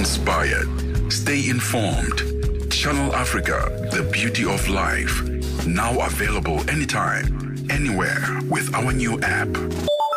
inspired. Stay informed. Channel Africa, the beauty of life. Now available anytime, anywhere with our new app.